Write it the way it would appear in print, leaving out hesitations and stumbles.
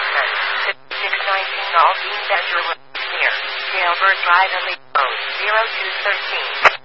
Apartment, 619 Aldine Bedroom, near Jailbird Drive, Elite Road, 0213.